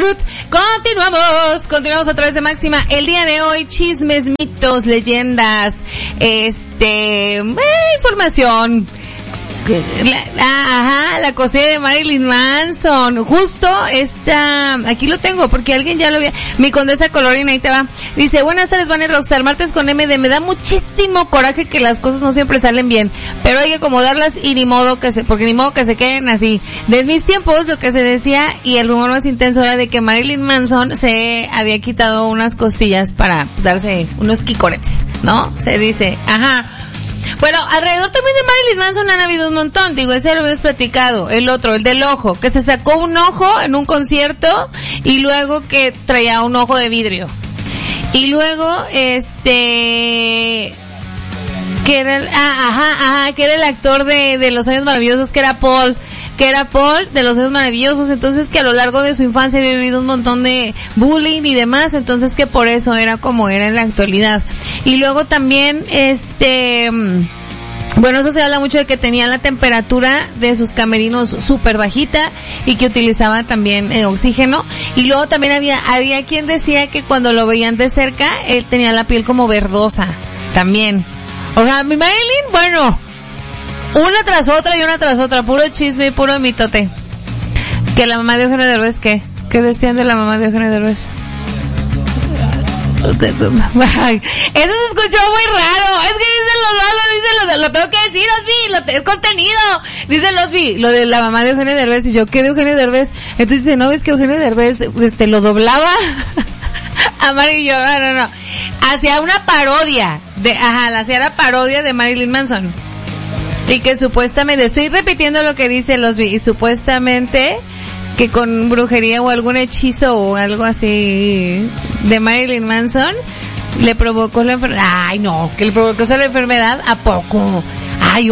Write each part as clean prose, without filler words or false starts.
Continuamos a través de Máxima. El día de hoy, chismes, mitos, leyendas, información. La cosilla de Marilyn Manson. Justo aquí lo tengo porque alguien ya lo vio. Mi condesa Colorina, ahí te va. Dice, buenas tardes, Van y Rockstar, martes con MD. Me da muchísimo coraje que las cosas no siempre salen bien, pero hay que acomodarlas y porque ni modo que se queden así. De mis tiempos, lo que se decía y el rumor más intenso era de que Marilyn Manson se había quitado unas costillas para darse unos quicoretes, ¿no? Se dice, Bueno, alrededor también de Marilyn Manson han habido un montón, ese lo habíamos platicado. El otro, el del ojo, que se sacó un ojo en un concierto y luego que traía un ojo de vidrio. Y luego, que era el actor de Los Años Maravillosos, que era Paul de Los Años Maravillosos, entonces que a lo largo de su infancia había vivido un montón de bullying y demás, entonces que por eso era como era en la actualidad. Y luego también, bueno, eso se habla mucho de que tenía la temperatura de sus camerinos súper bajita y que utilizaba también oxígeno. Y luego también había quien decía que cuando lo veían de cerca, él tenía la piel como verdosa también. O sea, mi Marilyn, bueno, una tras otra, puro chisme y puro mitote. Que la mamá de Eugenio Derbez, ¿qué decían de la mamá de Eugenio Derbez? Eso se escuchó muy raro. Es que dice lo tengo que decir, Osvi, es contenido. Dice Osvi, lo de la mamá de Eugenio Derbez, y yo, ¿qué de Eugenio Derbez? Entonces dice, ¿no ves que Eugenio Derbez, lo doblaba? A Marilyn, no. Hacía una parodia hacía la parodia de Marilyn Manson. Y que supuestamente, estoy repitiendo lo que dice Osvi, y supuestamente que con brujería o algún hechizo o algo así de Marilyn Manson le provocó la enfermedad. Ay, no, que le provocó esa enfermedad, ¿a poco? Ay,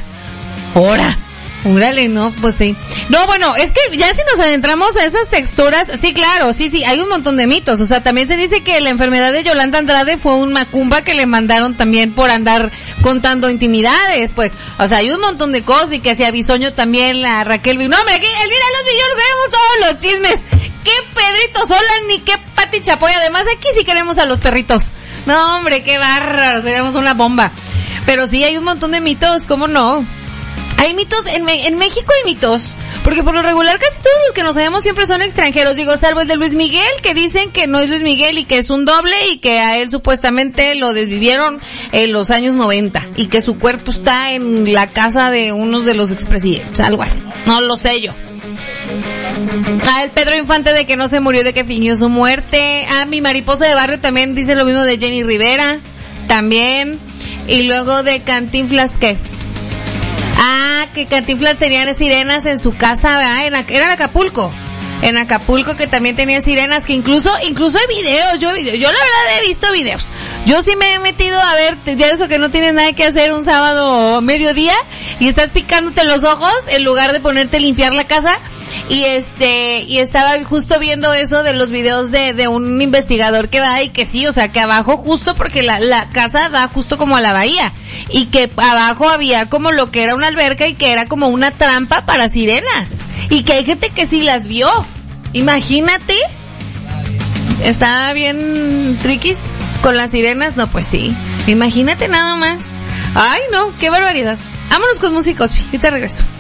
órale, no, pues sí. No, bueno, es que ya si nos adentramos a esas texturas, sí, claro, sí, hay un montón de mitos. O sea, también se dice que la enfermedad de Yolanda Andrade fue un macumba que le mandaron también por andar contando intimidades, pues. O sea, hay un montón de cosas, y que hacía bisoño también la Raquel. No, hombre, aquí, mira los millones, vemos todos los chismes. Qué Pedrito Sola, ni qué Pati Chapoy. Además, aquí sí queremos a los perritos. No, hombre, qué bárbaro, seríamos una bomba. Pero sí, hay un montón de mitos, ¿cómo no? Hay mitos, en México hay mitos, porque por lo regular casi todos los que nos sabemos siempre son extranjeros, salvo el de Luis Miguel, que dicen que no es Luis Miguel y que es un doble, y que a él supuestamente lo desvivieron en los años 90, y que su cuerpo está en la casa de unos de los expresidentes, algo así, no lo sé yo. El Pedro Infante de que no se murió, de que fingió su muerte. Mi mariposa de barrio también dice lo mismo de Jenny Rivera, también. Y luego de Cantinflas, ¿qué? Que Cantinflas tenía sirenas en su casa, ¿verdad? Era en Acapulco. En Acapulco, que también tenía sirenas, que incluso hay videos, yo la verdad he visto videos. Yo sí me he metido a ver, ya eso que no tienes nada que hacer un sábado mediodía, y estás picándote los ojos en lugar de ponerte a limpiar la casa, y estaba justo viendo eso de los videos de un investigador que va, y que sí, o sea, que abajo justo porque la casa da justo como a la bahía, y que abajo había como lo que era una alberca y que era como una trampa para sirenas, y que hay gente que sí las vio. Imagínate. Estaba bien triquis con las sirenas, no, pues sí. Imagínate nada más. Ay, no, qué barbaridad. Vámonos con músicos, yo te regreso.